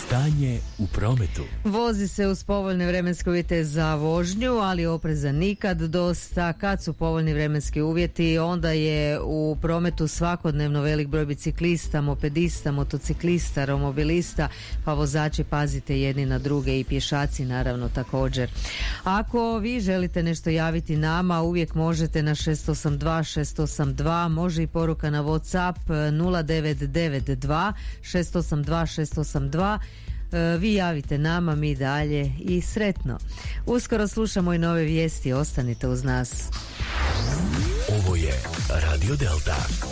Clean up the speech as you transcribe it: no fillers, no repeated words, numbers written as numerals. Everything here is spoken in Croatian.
Stanje u prometu. Vozi se uz povoljne vremenske uvjete za vožnju, ali opreza nikad dosta. Kad su povoljni vremenski uvjeti, onda je u prometu svakodnevno velik broj biciklista, mopedista, motociklista, romobilista, pa vozači pazite jedni na druge i pješaci naravno također. Ako vi želite nešto javiti nama, uvijek možete na 682 može i poruka na WhatsApp 0992 682. Vi javite nama, mi dalje i sretno. Uskoro slušamo i nove vijesti, ostanite uz nas. Ovo je Radio Delta.